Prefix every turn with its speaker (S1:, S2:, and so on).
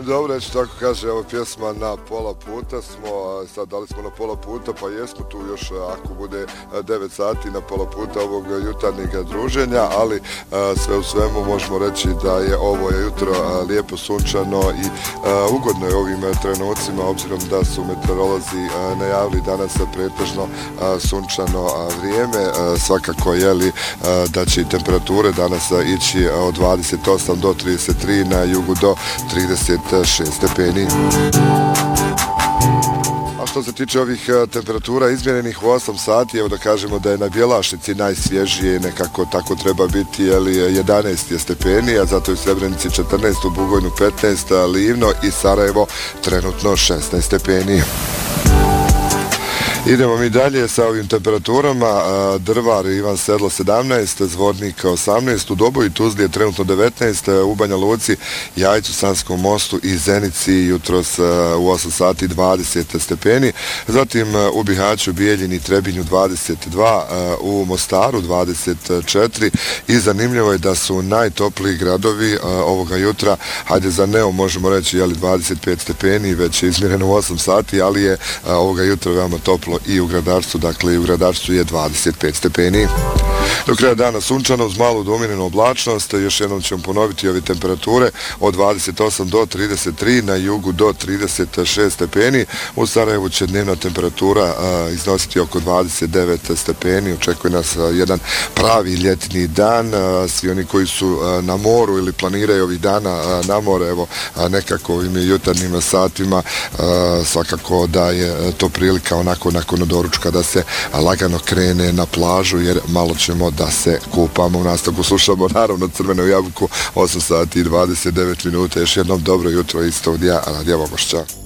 S1: Dobro, neću tako kaže, evo pjesma Na pola puta smo, sad dali smo na pola puta, pa jesmo tu još ako bude 9 sati na pola puta ovog jutarnjeg druženja, ali sve u svemu možemo reći da je ovo jutro lijepo sunčano i ugodno je ovim trenucima, obzirom da su meteorolozi najavili danas pretežno sunčano vrijeme, svakako je li da će i temperature danas ići od 28 do 33, na jugu do 36 stepeni. A što se tiče ovih temperatura izmjerenih u 8 sati, evo da kažemo da je na Bjelašnici najsvježije, nekako tako treba biti, 11 stepeni, a zato je u Srebrenici 14, u Bugojnu 15, Livno i Sarajevo trenutno 16 stepeni. Idemo mi dalje sa ovim temperaturama. Drvar Ivan Sedlo 17, Zvornik 18, u Doboju i Tuzli je trenutno 19, u Banja Luci, Jajcu, Sanskom mostu i Zenici jutros u 8 sati 20 stepeni. Zatim u Bihaću, Bijeljini, Trebinju 22, u Mostaru 24 i zanimljivo je da su najtopliji gradovi ovoga jutra, hajde za Neum možemo reći 25 stepeni, već je izmjereno u 8 sati, ali je ovoga jutra veoma toplo i u Gradarstvu, dakle i u Gradarstvu je 25 stepeni. Do kraja dana sunčano uz malu dominenu oblačnost, još jednom ćemo ponoviti ove temperature od 28 do 33, na jugu do 36 stepeni, u Sarajevu će dnevna temperatura iznositi oko 29 stepeni, očekuje nas jedan pravi ljetni dan, svi oni koji su na moru ili planiraju ovih dana na more, evo nekako ovim jutarnjim satima, svakako da je to prilika onako nakon doručka da se lagano krene na plažu, jer malo ćemo da se kupamo. U nastavku slušamo naravno Crvenu jabuku, 8 sati i 29 minuta. Još jednom dobro jutro iz studija Radija Vogošća.